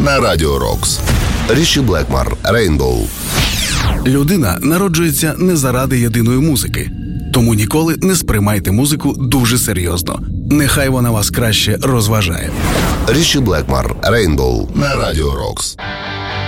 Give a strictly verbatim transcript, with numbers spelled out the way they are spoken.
на Радіо Рокс. Ріші Блекмор, Рейнбоу. Людина народжується не заради єдиної музики. Тому ніколи не сприймайте музику дуже серйозно. Нехай вона вас краще розважає. Ріші Блекмор, Рейнбоу на Радіо Рокс.